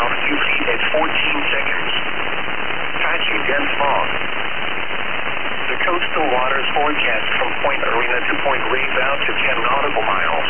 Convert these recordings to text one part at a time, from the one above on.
south 2 feet at 14 seconds. Patchy dense fog. The coastal waters forecast from Point Arena to Point Reyes out to 10 nautical miles.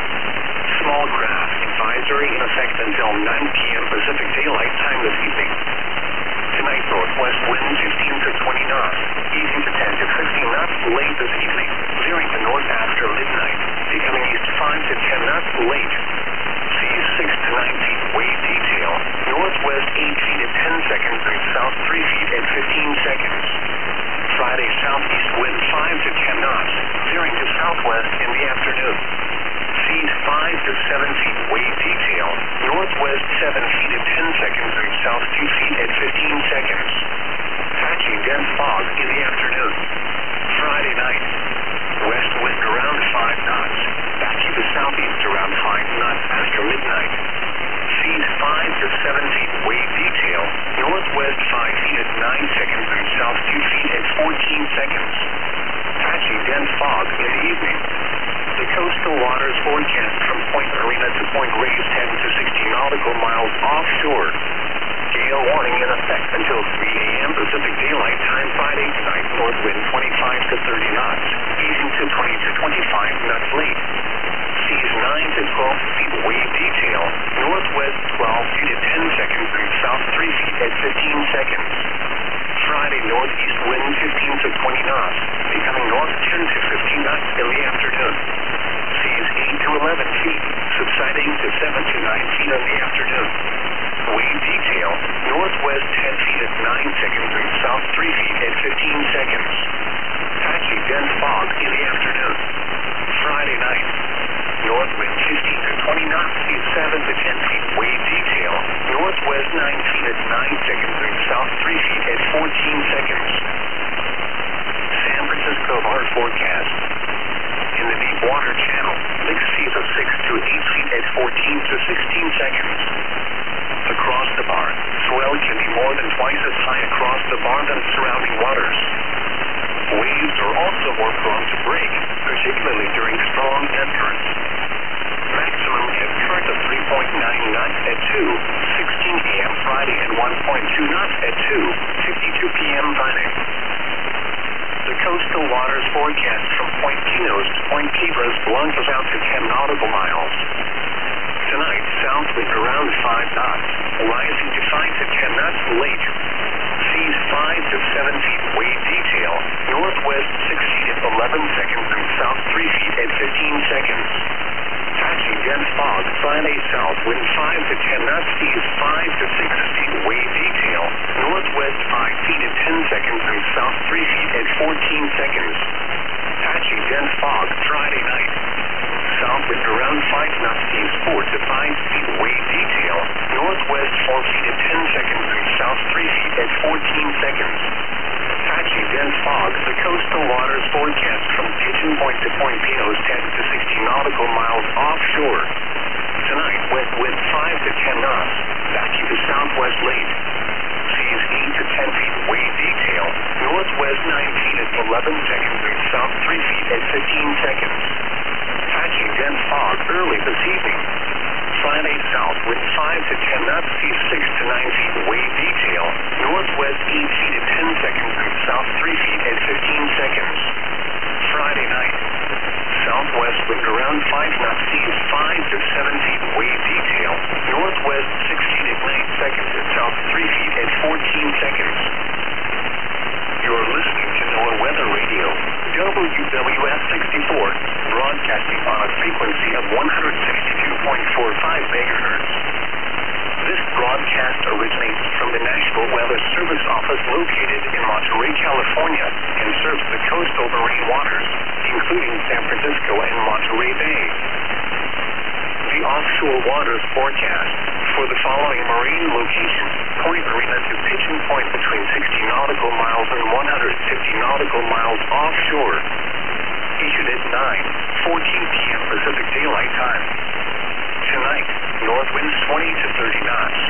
Small craft advisory in effect until 9 p.m. Pacific Daylight Time this evening. Tonight, northwest winds 15 to 20 knots, easing to 10 to 15 knots late this evening, veering to north after midnight, becoming east 5 to 10 knots late. Seas 6 to 9 feet wave detail, northwest 8 feet at 10 seconds and south 3 feet at 15 seconds. Friday, southeast wind 5 to 10 knots, veering to southwest in the afternoon. Seas 5 to 7 feet wave detail, northwest 7 feet at 10 seconds and south 2 feet at 15 seconds. Patchy dense fog in the afternoon. Friday night, west wind around 5 knots, back to the southeast around 5 knots after midnight. Seas 5 to 7 feet wave detail, northwest 5 feet at 9 seconds and south 2 feet at 14 seconds. Patchy dense fog in the evening. The coastal waters forecast from Point Arena to Point Reyes 10 to 60 nautical miles offshore. Gale warning in effect until 3 a.m. Pacific Daylight Time Friday tonight. North wind 25 to 30 knots, easing to 20 to 25 knots late. Seas 9 to 12 feet wave detail, northwest 12 feet at 10 seconds and south 3 feet at 15 seconds. Friday, northeast wind 15 to 20 knots, becoming north 10 to 15 knots in the afternoon. Seas 8 to 11 feet, subsiding to 7 to 9 feet in the afternoon. Wave detail, northwest 10 feet at 9 seconds and south 3 feet at 15 seconds. Patchy dense fog in the afternoon. Friday night, north wind 15 to 20 knots, seas 7 to 10 feet wave detail, northwest 9 feet at 9 seconds and south 3 feet at 14 seconds. San Francisco hard forecast. In the deep water channel, mixed seas of 6 to 8 feet at 14 to 16 seconds. Across the bar, swell can be more than twice as high across the bar than surrounding waters. Waves are also more prone to break, particularly during strong ebb currents. Maximum ebb current of 3.9 knots at 2:16 a.m. Friday and 1.2 knots at 2:52 p.m. Friday. The coastal waters forecast from Point Pinos to Point Kibras launches out to 10 nautical miles. Tonight, south wind around 5 knots, rising to 5 to 10 knots late. Seas 5 to 7 feet wave detail, northwest 6 feet at 11 seconds and south 3 feet at 15 seconds. Patchy dense fog, Friday south wind 5 to 10 knots, seas 5 to 6 feet wave detail, northwest 5 feet at 10 seconds and south 3 feet at 14 seconds. Patchy dense fog, Friday night. South wind around 5 knots, seas 4 to 5 feet wave detail, northwest 4 feet at 10 seconds and south 3 feet at 14 seconds. Patchy dense fog, the coastal waters forecast from Pigeon Point to Point Pinos 10 to 60 nautical miles offshore. Tonight, west wind 5 to 10 knots, backing to southwest late. Seas 8 to 10 feet wave detail, northwest 9 feet at 11 seconds and south 3 feet at 15 seconds. Patchy dense fog early this evening. Friday south wind 5 to 10 knots, seas 6 to 9 feet wave detail, northwest 8 feet at 10 seconds and south 3 feet at 15 seconds. Friday night, southwest wind around 5 knots, seas 5 to 7 feet wave detail, northwest 6 feet at 9 seconds and south 3 feet at 14 seconds. You're listening to NOAA Weather Radio, WWF 64, broadcasting on a frequency of 162.45 megahertz. This broadcast originates from the National Weather Service Office located in Monterey, California, and serves the coastal marine waters, including San Francisco and Monterey Bay. The offshore waters forecast for the following marine locations: Point Arena to Pigeon Point between 60 nautical miles and 150 nautical miles offshore. Issued at 9:14 p.m. Pacific Daylight Time. Tonight, north winds 20 to 30 knots,